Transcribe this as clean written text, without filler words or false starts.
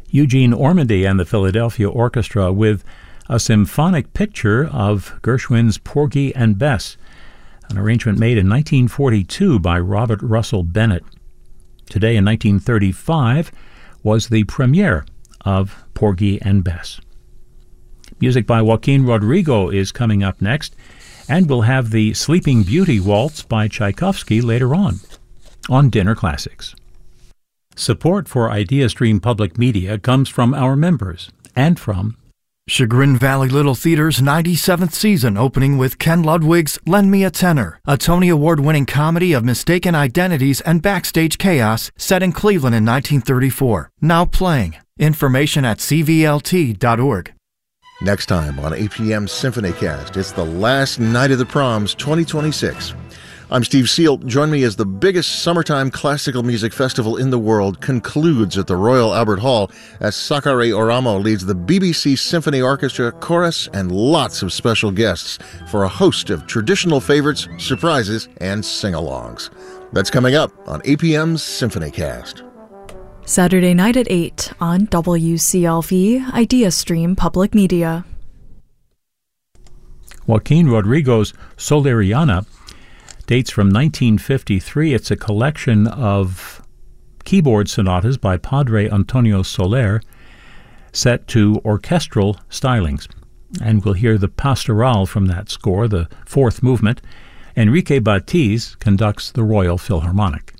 Eugene Ormandy and the Philadelphia Orchestra with a symphonic picture of Gershwin's Porgy and Bess, an arrangement made in 1942 by Robert Russell Bennett. Today in 1935 was the premiere of Porgy and Bess. Music by Joaquin Rodrigo is coming up next, and we'll have the Sleeping Beauty Waltz by Tchaikovsky later on Dinner Classics. Support for IdeaStream Public Media comes from our members and from Chagrin Valley Little Theater's 97th season opening with Ken Ludwig's Lend Me a Tenor, a Tony Award-winning comedy of mistaken identities and backstage chaos set in Cleveland in 1934. Now playing. Information at cvlt.org. Next time on APM SymphonyCast, it's the last night of the proms 2026. I'm Steve Seal. Join me as the biggest summertime classical music festival in the world concludes at the Royal Albert Hall as Sakari Oramo leads the BBC Symphony Orchestra, chorus, and lots of special guests for a host of traditional favorites, surprises, and sing-alongs. That's coming up on APM's SymphonyCast. Saturday night at 8 on WCLV, IdeaStream Public Media. Joaquin Rodrigo's Soleriana dates from 1953. It's a collection of keyboard sonatas by Padre Antonio Soler set to orchestral stylings. And we'll hear the Pastoral from that score, the fourth movement. Enrique Batiz conducts the Royal Philharmonic.